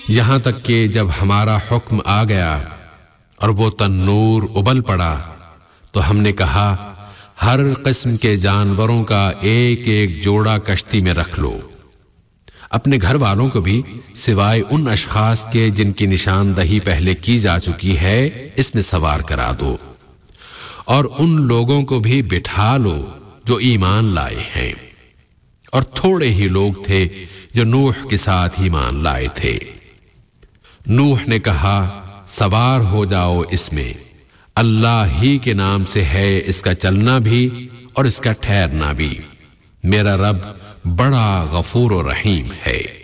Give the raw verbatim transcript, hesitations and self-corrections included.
यहां तक कि जब हमारा हुक्म आ गया और वो तन्नूर उबल पड़ा तो हमने कहा, हर किस्म के जानवरों का एक एक जोड़ा कश्ती में रख लो। अपने घर वालों को भी सिवाय उन अशखास के जिनकी निशानदही पहले की जा चुकी है इसमें सवार करा दो, और उन लोगों को भी बिठा लो जो ईमान लाए हैं, और थोड़े ही लोग थे जो नूह के साथ ईमान लाए थे। नूह ने कहा, सवार हो जाओ इसमें, अल्लाह ही के नाम से है इसका चलना भी और इसका ठहरना भी, मेरा रब बड़ा गफूर और रहीम है।